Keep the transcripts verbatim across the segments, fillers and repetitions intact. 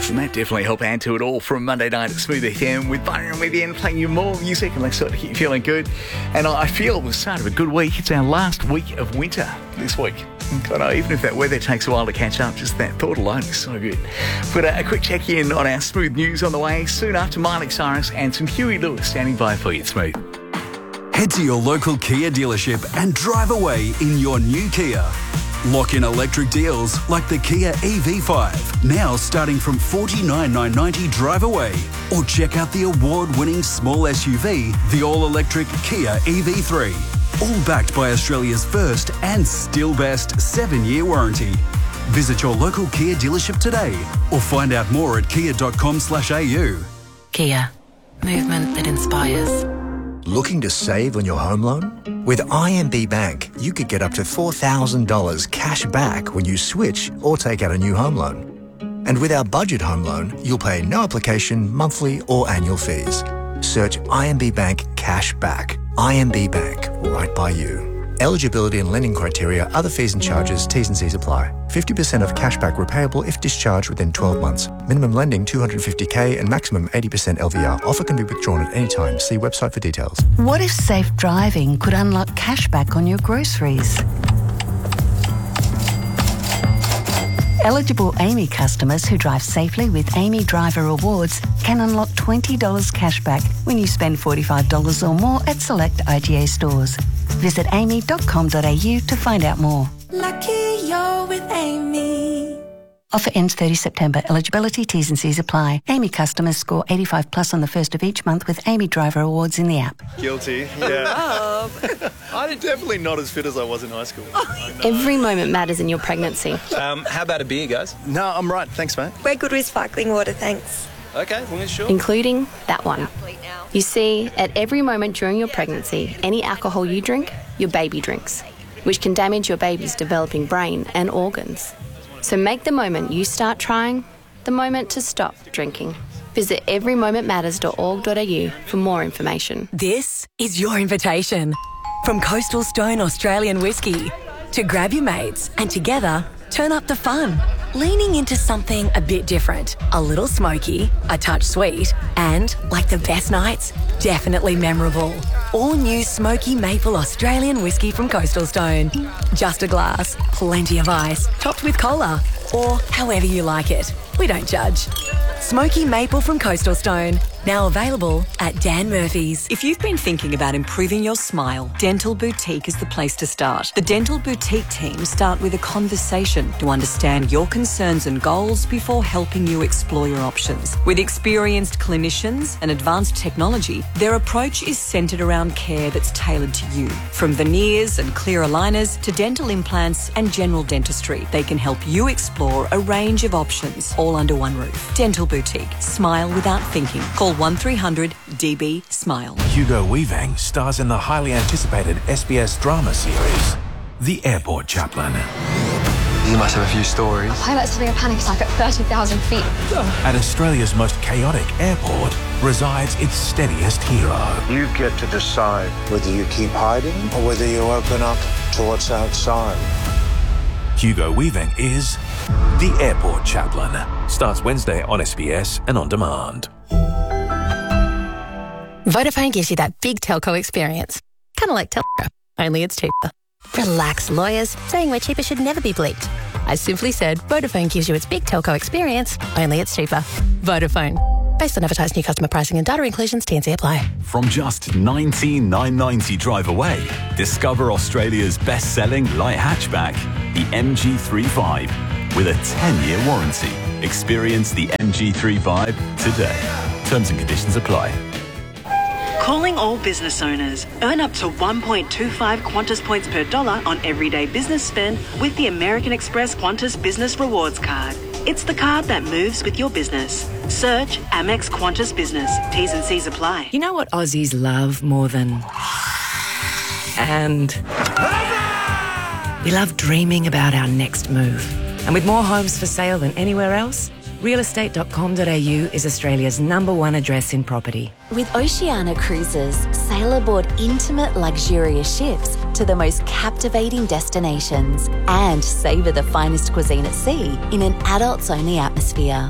tracks, and that definitely help add to it all from Monday night at Smooth F M with Barry and Vivian playing you more music, and they sort of keep you feeling good. And I feel the start of a good week. It's our last week of winter this week. I know, even if that weather takes a while to catch up, just that thought alone is so good. But uh, a quick check-in on our Smooth news on the way soon after Miley Cyrus and some Huey Lewis standing by for you at Smooth. Head to your local Kia dealership and drive away in your new Kia. Lock in electric deals like the Kia E V five, now starting from forty-nine thousand nine hundred ninety drive away. Or check out the award-winning small S U V, the all-electric Kia E V three. All backed by Australia's first and still best seven-year warranty. Visit your local Kia dealership today or find out more at kia.com slash au. Kia. Movement that inspires. Looking to save on your home loan? With I M B Bank, you could get up to four thousand dollars cash back when you switch or take out a new home loan. And with our budget home loan, you'll pay no application, monthly or annual fees. Search I M B Bank Cash Back. I M B Bank, right by you. Eligibility and lending criteria, other fees and charges, T's and C's apply. fifty percent of cashback repayable if discharged within twelve months. Minimum lending two hundred fifty thousand and maximum eighty percent L V R. Offer can be withdrawn at any time. See website for details. What if safe driving could unlock cashback on your groceries? Eligible Amy customers who drive safely with Amy Driver Rewards can unlock twenty dollars cashback when you spend forty-five dollars or more at select I G A stores. Visit amy dot com dot a u to find out more. Lucky you're with Amy. Offer ends thirtieth September. Eligibility, T's and C's apply. Amy customers score eighty-five plus on the first of each month with Amy Driver Awards in the app. Guilty, yeah. I'm definitely not as fit as I was in high school. Every moment matters in your pregnancy. Um, how about a beer, guys? No, I'm right. Thanks, mate. We're good with sparkling water, thanks. Okay, well, sure. Including that one. You see, at every moment during your pregnancy, any alcohol you drink, your baby drinks, which can damage your baby's developing brain and organs. So make the moment you start trying the moment to stop drinking. Visit every moment matters dot org dot a u for more information. This is your invitation from Coastal Stone Australian Whiskey to grab your mates and together turn up the fun. Leaning into something a bit different, a little smoky, a touch sweet, and, like the best nights, definitely memorable. All new Smoky Maple Australian Whiskey from Coastal Stone. Just a glass, plenty of ice, topped with cola, or however you like it. We don't judge. Smoky Maple from Coastal Stone, now available at Dan Murphy's. If you've been thinking about improving your smile, Dental Boutique is the place to start. The Dental Boutique team start with a conversation to understand your concerns and goals before helping you explore your options. With experienced clinicians and advanced technology, their approach is centred around care that's tailored to you. From veneers and clear aligners to dental implants and general dentistry, they can help you explore a range of options, all under one roof. Dental Boutique. Smile without thinking. Call one three hundred D B SMILE. Hugo Weaving stars in the highly anticipated S B S drama series, The Airport Chaplain. You must have a few stories. A pilot's having a panic attack at thirty thousand feet. At Australia's most chaotic airport resides its steadiest hero. You get to decide whether you keep hiding or whether you open up to what's outside. Hugo Weaving is The Airport Chaplain. Starts Wednesday on S B S and on demand. Vodafone gives you that big telco experience. Kind of like Telstra, only it's cheaper. Relax, lawyers. Saying we're cheaper should never be bleeped. I simply said Vodafone gives you its big telco experience, only it's cheaper. Vodafone. Based on advertised new customer pricing and data inclusions, T and C apply. From just nineteen thousand nine hundred ninety drive away, discover Australia's best-selling light hatchback, the M G thirty-five, with a ten-year warranty. Experience the M G thirty-five today. Terms and conditions apply. Calling all business owners. Earn up to one point two five Qantas points per dollar on everyday business spend with the American Express Qantas Business Rewards Card. It's the card that moves with your business. Search Amex Qantas Business. T's and C's apply. You know what Aussies love more than... And... We love dreaming about our next move. And with more homes for sale than anywhere else, real estate dot com dot a u is Australia's number one address in property. With Oceania Cruises, sail aboard intimate, luxurious ships to the most captivating destinations and savour the finest cuisine at sea in an adults-only atmosphere.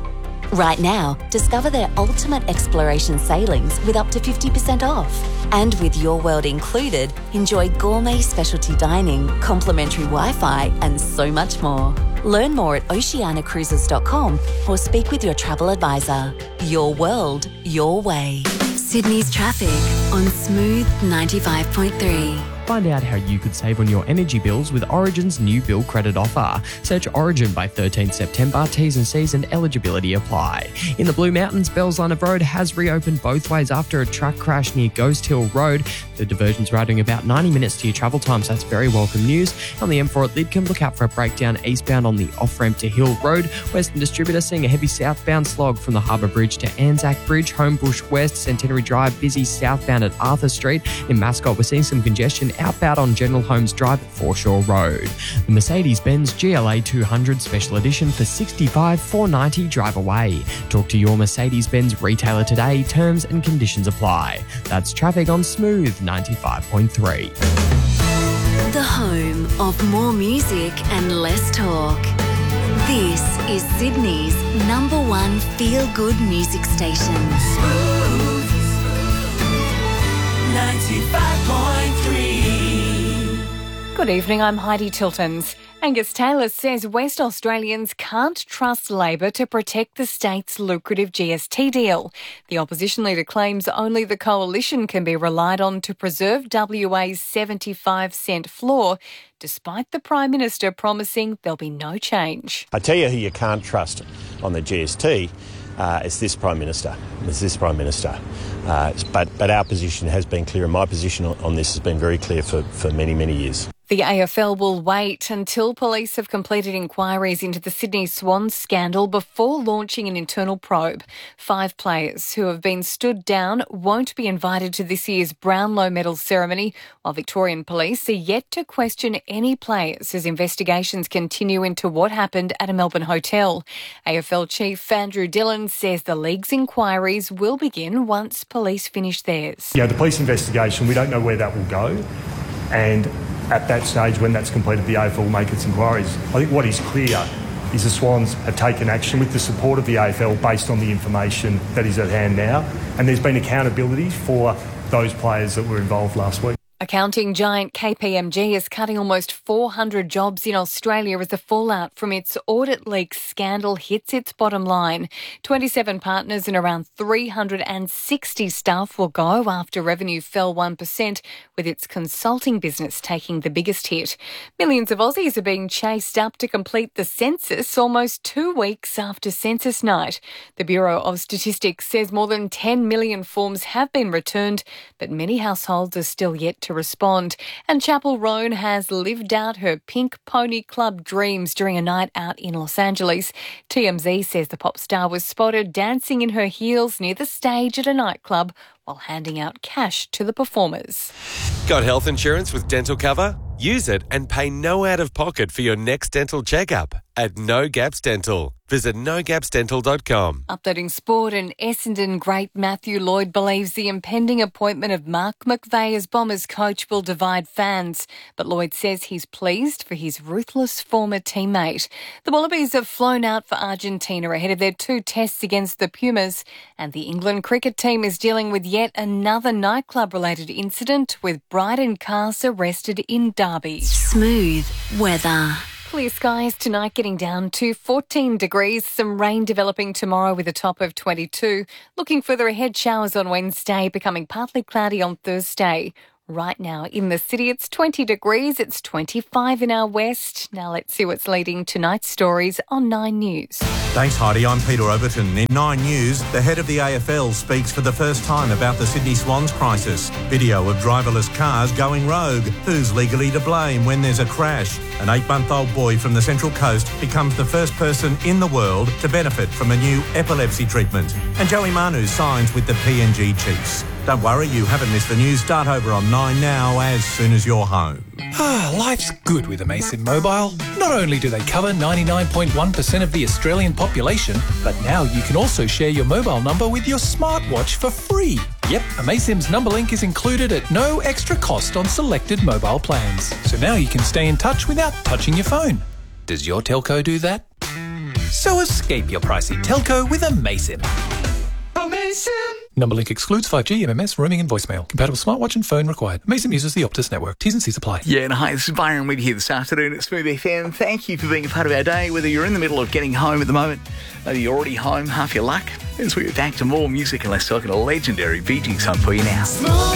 Right now, discover their ultimate exploration sailings with up to fifty percent off. And with Your World included, enjoy gourmet specialty dining, complimentary Wi-Fi and so much more. Learn more at oceania cruises dot com or speak with your travel advisor. Your world, your way. Sydney's traffic on Smooth ninety-five point three. Find out how you could save on your energy bills with Origin's new bill credit offer. Search Origin by thirteenth September. T's and C's and eligibility apply. In the Blue Mountains, Bells Line of Road has reopened both ways after a truck crash near Ghost Hill Road. The diversion's routing about ninety minutes to your travel time, so that's very welcome news. On the M four at Lidcombe, look out for a breakdown eastbound on the off-ramp to Hill Road. Western Distributor seeing a heavy southbound slog from the Harbour Bridge to Anzac Bridge. Homebush West, Centenary Drive, busy southbound at Arthur Street. In Mascot, we're seeing some congestion outbound on General Holmes Drive at Foreshore Road. The Mercedes-Benz G L A two hundred Special Edition for sixty-five thousand four hundred ninety dollars drive away. Talk to your Mercedes-Benz retailer today. Terms and conditions apply. That's traffic on Smooth ninety-five point three. The home of more music and less talk. This is Sydney's number one feel-good music station. Smooth ninety-five point three. Good evening, I'm Heidi Tiltons. Angus Taylor says West Australians can't trust Labor to protect the state's lucrative G S T deal. The opposition leader claims only the coalition can be relied on to preserve W A's seventy-five cent floor, despite the Prime Minister promising there'll be no change. I tell you who you can't trust on the G S T. Uh, it's this Prime Minister. It's this Prime Minister. Uh, but, but our position has been clear, and my position on, on this has been very clear for, for many, many years. The A F L will wait until police have completed inquiries into the Sydney Swans scandal before launching an internal probe. Five players who have been stood down won't be invited to this year's Brownlow Medal ceremony, while Victorian police are yet to question any players as investigations continue into what happened at a Melbourne hotel. A F L Chief Andrew Dillon says the league's inquiries will begin once police finish theirs. Yeah, the police investigation, we don't know where that will go, and at that stage, when that's completed, the A F L will make its inquiries. I think what is clear is the Swans have taken action with the support of the A F L based on the information that is at hand now, and there's been accountability for those players that were involved last week. Accounting giant K P M G is cutting almost four hundred jobs in Australia as the fallout from its audit leak scandal hits its bottom line. twenty-seven partners and around three hundred sixty staff will go after revenue fell one percent, with its consulting business taking the biggest hit. Millions of Aussies are being chased up to complete the census almost two weeks after census night. The Bureau of Statistics says more than ten million forms have been returned, but many households are still yet to to respond. And Chapel Roan has lived out her Pink Pony Club dreams during a night out in Los Angeles. T M Z says the pop star was spotted dancing in her heels near the stage at a nightclub while handing out cash to the performers. Got health insurance with dental cover? Use it and pay no out-of-pocket for your next dental checkup at No Gaps Dental. Visit no gaps dental dot com. Updating sport, and Essendon great Matthew Lloyd believes the impending appointment of Mark McVeigh as Bombers coach will divide fans. But Lloyd says he's pleased for his ruthless former teammate. The Wallabies have flown out for Argentina ahead of their two tests against the Pumas, and the England cricket team is dealing with yet another nightclub-related incident with Bryden Cars arrested in Derby. Smooth weather. Clear skies tonight, getting down to fourteen degrees. Some rain developing tomorrow with a top of twenty-two. Looking further ahead, showers on Wednesday, becoming partly cloudy on Thursday. Right now in the city, it's twenty degrees. It's twenty-five in our west. Now let's see what's leading tonight's stories on Nine News. Thanks, Heidi. I'm Peter Overton. In Nine News, the head of the A F L speaks for the first time about the Sydney Swans crisis. Video of driverless cars going rogue. Who's legally to blame when there's a crash? An eight-month-old boy from the Central Coast becomes the first person in the world to benefit from a new epilepsy treatment. And Joey Manu signs with the P N G Chiefs. Don't worry, you haven't missed the news. Start over on Nine now as soon as you're home. Ah, life's good with Amaysim Mobile. Not only do they cover ninety-nine point one percent of the Australian population, but now you can also share your mobile number with your smartwatch for free. Yep, Amaysim's number link is included at no extra cost on selected mobile plans. So now you can stay in touch without touching your phone. Does your telco do that? So escape your pricey telco with Amazim. Amazing. Number link excludes five G, M M S, roaming and voicemail. Compatible smartwatch and phone required. Amazim uses the Optus network. T's and C's apply. Yeah, and hi, this is Byron with you this afternoon at Smooth F M. Thank you for being a part of our day, whether you're in the middle of getting home at the moment, maybe you're already home, half your luck. As we get back to more music, and let's talk a legendary Bee Gees song for you now.